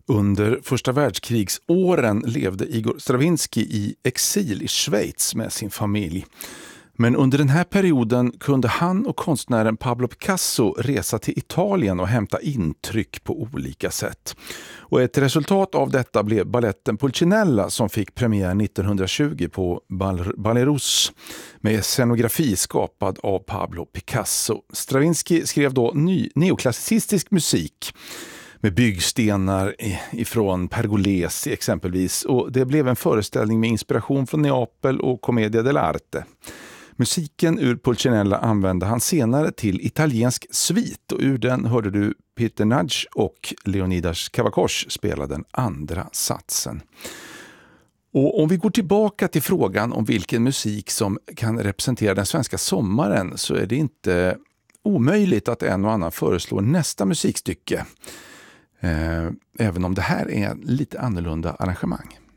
Under första världskrigsåren levde Igor Stravinsky i exil i Schweiz med sin familj. Men under den här perioden kunde han och konstnären Pablo Picasso resa till Italien och hämta intryck på olika sätt. Och ett resultat av detta blev balletten Pulcinella som fick premiär 1920 på Balleros med scenografi skapad av Pablo Picasso. Stravinsky skrev då neoklassicistisk musik med byggstenar ifrån Pergolesi exempelvis, och det blev en föreställning med inspiration från Neapel och Commedia dell'arte. Musiken ur Pulcinella använde han senare till italiensk svit, och ur den hörde du Peter Nagy och Leonidas Kavakos spela den andra satsen. Och om vi går tillbaka till frågan om vilken musik som kan representera den svenska sommaren, så är det inte omöjligt att en och annan föreslår nästa musikstycke. Även om det här är lite annorlunda arrangemang.